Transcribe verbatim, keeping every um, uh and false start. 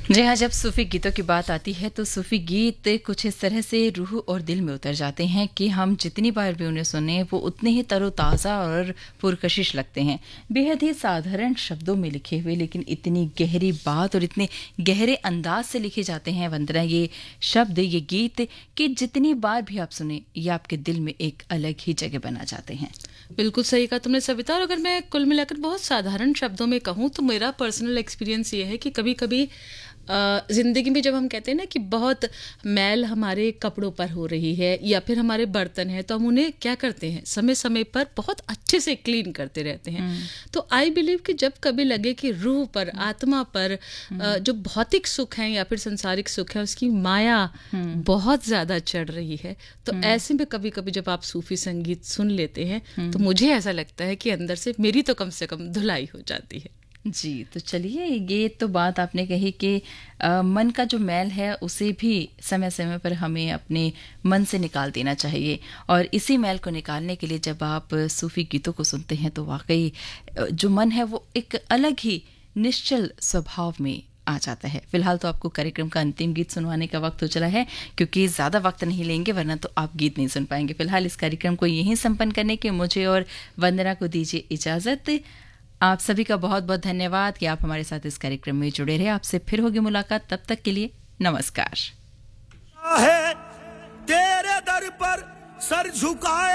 जी हाँ, जब सूफी गीतों की बात आती है तो सूफी गीत कुछ इस तरह से रूह और दिल में उतर जाते हैं कि हम जितनी बार भी उन्हें सुने वो उतने ही तरोताज़ा और पुरकशिश लगते हैं। बेहद ही साधारण शब्दों में लिखे हुए लेकिन इतनी गहरी बात और इतने गहरे अंदाज से लिखे जाते हैं वंदना ये शब्द, ये गीत कि जितनी बार भी आप सुने ये आपके दिल में एक अलग ही जगह बना जाते हैं। बिल्कुल सही कहा तुमने सविता। और अगर मैं कुल मिलाकर बहुत साधारण शब्दों में कहूँ तो मेरा पर्सनल एक्सपीरियंस ये है कि कभी कभी ज़िंदगी में जब हम कहते हैं ना कि बहुत मैल हमारे कपड़ों पर हो रही है या फिर हमारे बर्तन हैं तो हम उन्हें क्या करते हैं, समय समय पर बहुत अच्छे से क्लीन करते रहते हैं। तो आई बिलीव कि जब कभी लगे कि रूह पर, आत्मा पर जो भौतिक सुख है या फिर संसारिक सुख है उसकी माया बहुत ज़्यादा चढ़ रही है, तो ऐसे में कभी कभी जब आप सूफी संगीत सुन लेते हैं तो मुझे ऐसा लगता है कि अंदर से मेरी तो कम से कम धुलाई हो जाती है। जी, तो चलिए, ये तो बात आपने कही कि आ, मन का जो मैल है उसे भी समय समय पर हमें अपने मन से निकाल देना चाहिए। और इसी मैल को निकालने के लिए जब आप सूफी गीतों को सुनते हैं तो वाकई जो मन है वो एक अलग ही निश्चल स्वभाव में आ जाता है। फिलहाल तो आपको कार्यक्रम का अंतिम गीत सुनवाने का वक्त हो चला है, क्योंकि ज़्यादा वक्त नहीं लेंगे वरना तो आप गीत नहीं सुन पाएंगे। फिलहाल इस कार्यक्रम को यहीं संपन्न करने के मुझे और वंदना को दीजिए इजाज़त। आप सभी का बहुत बहुत धन्यवाद कि आप हमारे साथ इस कार्यक्रम में जुड़े रहे। आपसे फिर होगी मुलाकात, तब तक के लिए नमस्कार। तेरे दर पर सर झुकाए